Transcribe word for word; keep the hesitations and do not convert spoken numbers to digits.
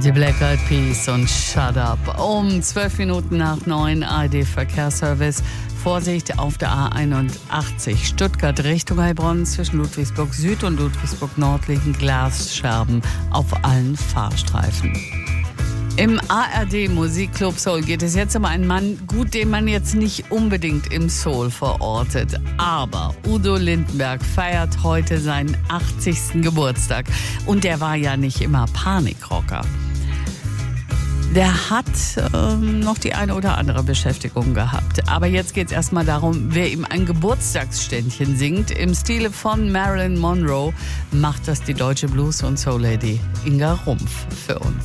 Die Black Eyed Peas und Shut Up. Um zwölf Minuten nach neun, A R D-Verkehrsservice. Vorsicht auf der A einundachtzig Stuttgart Richtung Heilbronn. Zwischen Ludwigsburg Süd und Ludwigsburg Nord liegen Glasscherben auf allen Fahrstreifen. Im A R D Musikclub Soul geht es jetzt um einen Mann, gut, den man jetzt nicht unbedingt im Soul verortet. Aber Udo Lindenberg feiert heute seinen achtzigsten Geburtstag. Und der war ja nicht immer Panikrocker. Der hat ähm, noch die eine oder andere Beschäftigung gehabt. Aber jetzt geht es erstmal darum, wer ihm ein Geburtstagsständchen singt. Im Stile von Marilyn Monroe macht das die deutsche Blues- und Soul-Lady Inga Rumpf für uns.